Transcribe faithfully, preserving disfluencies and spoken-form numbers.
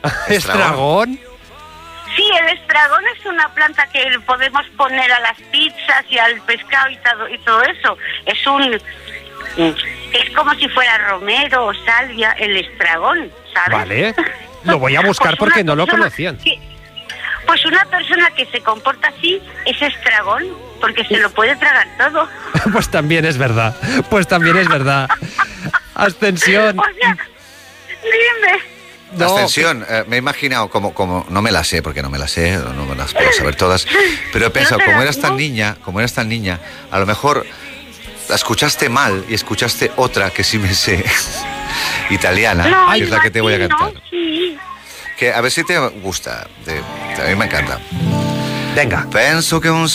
¿Estragón? Sí, el estragón es una planta que podemos poner a las pizzas y al pescado y todo, y todo eso. Es un... Es como si fuera romero o salvia, el estragón, ¿sabes? Vale, lo voy a buscar Pues porque una no lo persona conocían. que- Pues una persona que se comporta así es estragón, porque se lo puede tragar todo. Pues también es verdad, pues también es verdad. Ascensión. O sea, dime... No, Ascensión, eh, me he imaginado como, como, no me la sé, porque no me la sé, no me las puedo saber todas, pero he pensado, No te como la- eras tan no. niña, como eras tan niña, a lo mejor la escuchaste mal y escuchaste otra que sí me sé, italiana, No, que es la que te voy a imagino, cantar. sí. Que a ver si te gusta, de- a mí me encanta. venga. Penso che un